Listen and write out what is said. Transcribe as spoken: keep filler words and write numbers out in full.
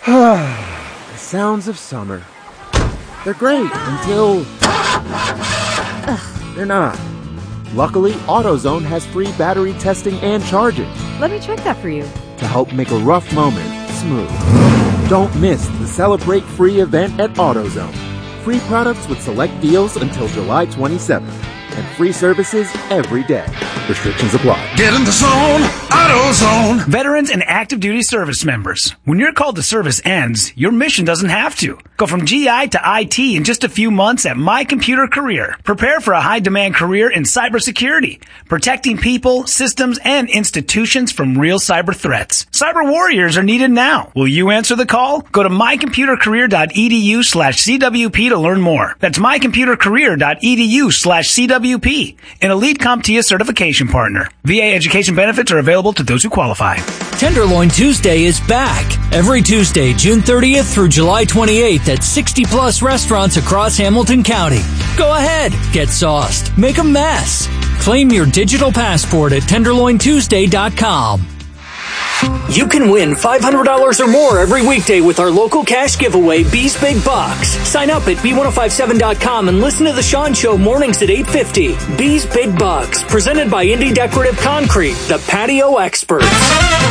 The sounds of summer. They're great until... They're not. Luckily, AutoZone has free battery testing and charging Let me check that for you. to help make a rough moment smooth. Don't miss the Celebrate Free event at AutoZone. Free products with select deals until July twenty-seventh. And free services every day. Restrictions apply. Get in the zone, AutoZone. Veterans and active duty service members. When your call to service ends, your mission doesn't have to. Go from G I to I T in just a few months at My Computer Career. Prepare for a high-demand career in cybersecurity, protecting people, systems, and institutions from real cyber threats. Cyber warriors are needed now. Will you answer the call? Go to mycomputercareer.edu slash CWP to learn more. That's mycomputercareer.edu slash CWP. An Elite CompTIA certification partner. V A education benefits are available to those who qualify. Tenderloin Tuesday is back. Every Tuesday, June thirtieth through July twenty-eighth at sixty plus restaurants across Hamilton County. Go ahead, get sauced, make a mess. Claim your digital passport at tenderloin tuesday dot com. You can win five hundred dollars or more every weekday with our local cash giveaway, B's Big Bucks. Sign up at B ten fifty-seven dot com and listen to The Sean Show mornings at eight fifty. B's Big Bucks, presented by Indy Decorative Concrete, the patio experts.